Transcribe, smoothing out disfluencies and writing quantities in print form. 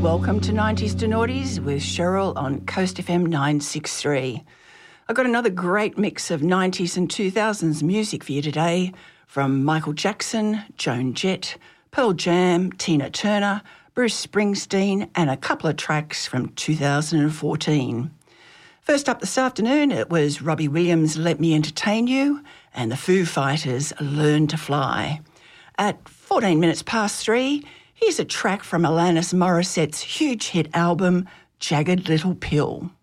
Welcome to 90s to Noughties with Cheryl on Coast FM 963. I've got another great mix of 90s and 2000s music for you today from Michael Jackson, Joan Jett, Pearl Jam, Tina Turner, Bruce Springsteen and a couple of tracks from 2014. First up this afternoon, it was Robbie Williams' Let Me Entertain You and the Foo Fighters' Learn to Fly. At 14 minutes past 3, here's a track from Alanis Morissette's huge hit album, Jagged Little Pill.